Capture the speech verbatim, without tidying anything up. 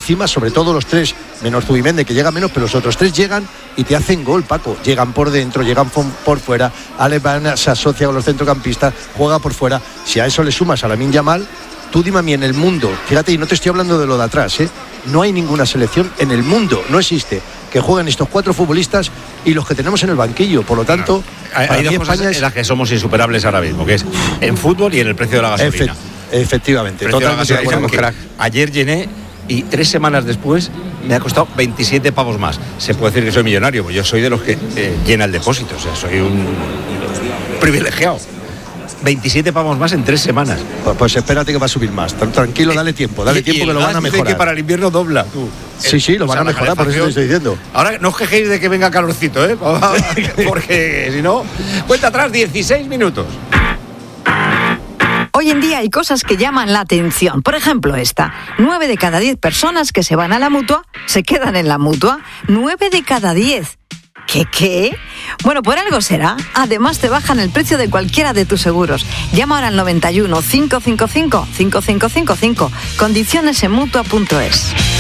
encima, sobre todo los tres, menos Zubimendi, que llega menos, pero los otros tres llegan y te hacen gol, Paco. Llegan por dentro, llegan por, por fuera. Alemania se asocia con los centrocampistas, juega por fuera. Si a eso le sumas a Lamine Yamal, tú dime a mí en el mundo, fíjate, y no te estoy hablando de lo de atrás, ¿eh? No hay ninguna selección en el mundo, no existe, que jueguen estos cuatro futbolistas y los que tenemos en el banquillo. Por lo tanto, claro, hay, hay dos cosas es... en las que somos insuperables ahora mismo, que es en fútbol y en el precio de la gasolina. Efe- efectivamente, totalmente. Gasolina, ayer llené y tres semanas después me ha costado veintisiete pavos más. Se puede decir que soy millonario, pues yo soy de los que eh, llena el depósito, o sea, soy un privilegiado. veintisiete pavos más en tres semanas. Pues, pues espérate que va a subir más. Tranquilo, dale tiempo, dale y, tiempo y que lo van a mejorar. Que para el invierno dobla. Tú. Sí, sí, lo van o sea, a mejorar, por eso te estoy diciendo. Ahora no os quejéis de que venga calorcito, ¿eh? Porque si no, cuenta atrás, dieciséis minutos. Hoy en día hay cosas que llaman la atención. Por ejemplo, esta. Nueve de cada diez personas que se van a la Mutua se quedan en la Mutua. Nueve de cada diez. ¿Qué qué? Bueno, por algo será. Además te bajan el precio de cualquiera de tus seguros. Llama ahora al noventa y uno, cinco cinco cinco, cinco cinco cinco cinco. Condiciones en mutua punto es.